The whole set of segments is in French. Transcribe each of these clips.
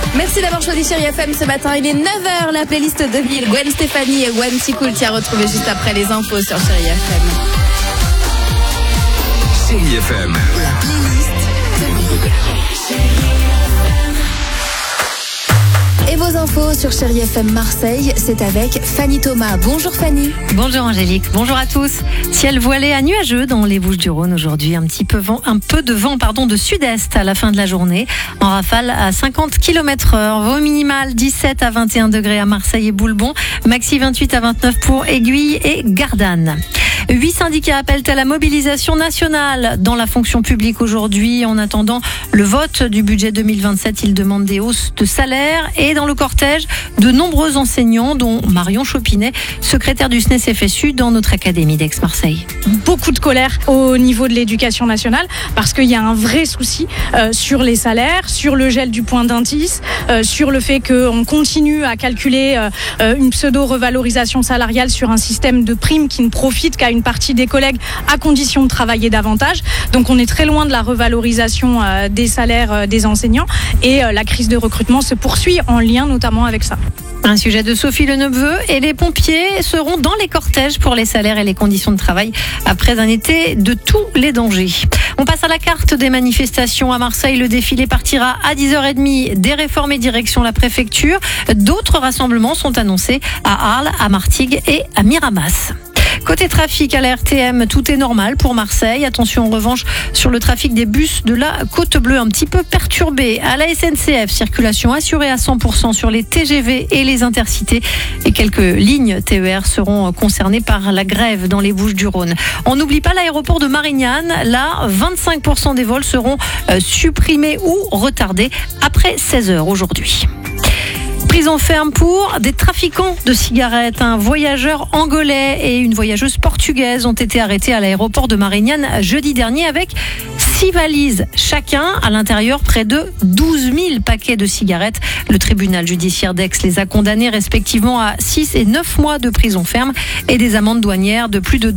Merci d'avoir choisi Chérie FM ce matin. Il est 9h, la playlist de Ville. Gwen Stefani et One Cool qui a retrouvé juste après les infos sur Chérie FM. Chérie FM. La playlist de Ville. Et vos infos sur Chérie FM Marseille, c'est avec Fanny Thomas. Bonjour Fanny. Bonjour Angélique, bonjour à tous. Ciel voilé à nuageux dans les Bouches-du-Rhône aujourd'hui. Un peu de vent de sud-est à la fin de la journée. En rafale à 50 km/h. Vent minimal 17 à 21 degrés à Marseille et Boulbon. Maxi 28 à 29 pour Aiguille et Gardanne. 8 syndicats appellent à la mobilisation nationale dans la fonction publique aujourd'hui. En attendant le vote du budget 2027, ils demandent des hausses de salaire. Et dans le cortège, de nombreux enseignants, dont Marion Chopinet, secrétaire du SNES-FSU dans notre académie d'Aix-Marseille. Beaucoup de colère au niveau de l'éducation nationale parce qu'il y a un vrai souci sur les salaires, sur le gel du point d'indice, sur le fait qu'on continue à calculer une pseudo-revalorisation salariale sur un système de primes qui ne profite qu'à une partie des collègues à condition de travailler davantage. Donc on est très loin de la revalorisation des salaires des enseignants et la crise de recrutement se poursuit en lien notamment avec ça. Un sujet de Sophie Leneveu et les pompiers seront dans les cortèges pour les salaires et les conditions de travail après un été de tous les dangers. On passe à la carte des manifestations à Marseille. Le défilé partira à 10h30 des réformes et direction la préfecture. D'autres rassemblements sont annoncés à Arles, à Martigues et à Miramas. Côté trafic à la RTM, tout est normal pour Marseille. Attention en revanche sur le trafic des bus de la Côte Bleue, un petit peu perturbé. À la SNCF, circulation assurée à 100% sur les TGV et les intercités. Et quelques lignes TER seront concernées par la grève dans les Bouches-du-Rhône. On n'oublie pas l'aéroport de Marignane. Là, 25% des vols seront supprimés ou retardés après 16h aujourd'hui. Prison ferme pour des trafiquants de cigarettes. Un voyageur angolais et une voyageuse portugaise ont été arrêtés à l'aéroport de Marignane jeudi dernier avec 6 valises chacun. À l'intérieur, près de 12 000 paquets de cigarettes. Le tribunal judiciaire d'Aix les a condamnés respectivement à 6 et 9 mois de prison ferme et des amendes douanières de plus de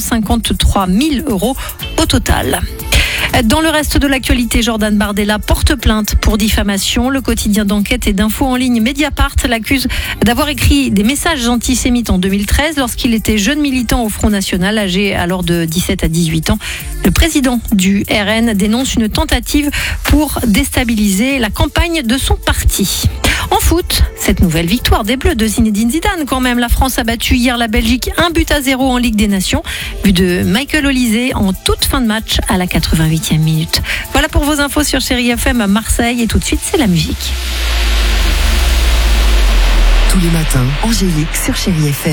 253 000 € au total. Dans le reste de l'actualité, Jordan Bardella porte plainte pour diffamation. Le quotidien d'enquête et d'infos en ligne Mediapart l'accuse d'avoir écrit des messages antisémites en 2013 lorsqu'il était jeune militant au Front National, âgé alors de 17 à 18 ans. Le président du RN dénonce une tentative pour déstabiliser la campagne de son parti. En foot, cette nouvelle victoire des Bleus de Zinedine Zidane quand même. La France a battu hier la Belgique 1-0 en Ligue des Nations. But de Michael Olysée en toute fin de match à la 88e minute. Voilà pour vos infos sur Chérie FM à Marseille. Et tout de suite, c'est la musique. Tous les matins, Angélique sur Chérie FM.